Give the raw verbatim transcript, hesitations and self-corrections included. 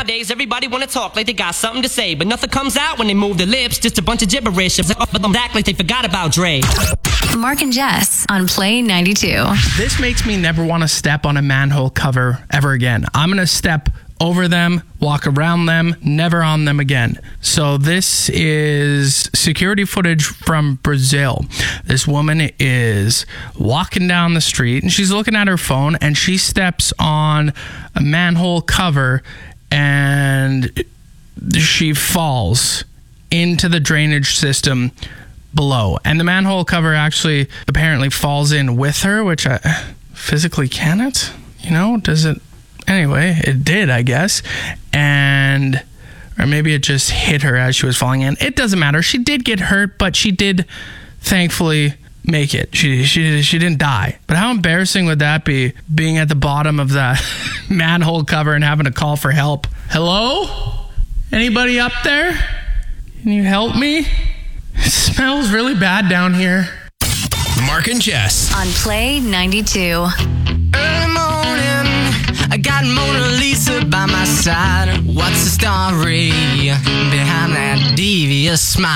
Nowadays, everybody wanna talk like they got something to say, but nothing comes out when they move their lips. Just a bunch of gibberish. But them act like they forgot about Dre. Mark and Jess on Play ninety-two. This makes me never want to step on a manhole cover ever again. I'm going to step over them, walk around them, never on them again. So this is security footage from Brazil. This woman is walking down the street and she's looking at her phone and she steps on a manhole cover and she falls into the drainage system below. And the manhole cover actually apparently falls in with her, which I physically cannot, you know, does it? Anyway, it did, I guess. And, or maybe it just hit her as she was falling in. It doesn't matter. She did get hurt, but she did thankfully make it. She she she didn't die. But how embarrassing would that be, being at the bottom of that manhole cover and having to call for help? Hello? Anybody up there? Can you help me? It smells really bad down here. Mark and Jess on Play ninety-two. Early morning, I got Mona Lisa by my side. What's the story behind that devious smile?